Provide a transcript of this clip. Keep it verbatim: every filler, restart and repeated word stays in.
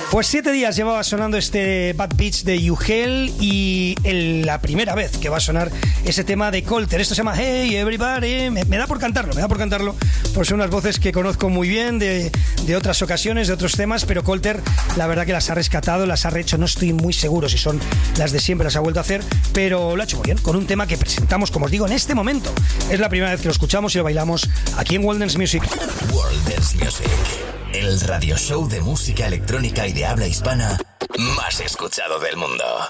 Pues siete días llevaba sonando este Bad Beach de Ugel y el, la primera vez que va a sonar ese tema de Colter. Esto se llama Hey Everybody. Me, me da por cantarlo, me da por cantarlo, por son unas voces que conozco muy bien de, de otras ocasiones, de otros temas, pero Colter la verdad que las ha rescatado, las ha rehecho. No estoy muy seguro si son las de siempre, las ha vuelto a hacer, pero lo ha hecho muy bien, con un tema que presentamos, como os digo, en este momento. Es la primera vez que lo escuchamos y lo bailamos aquí en World Dance Music. World Dance Music, el radio show de música electrónica y de habla hispana más escuchado del mundo.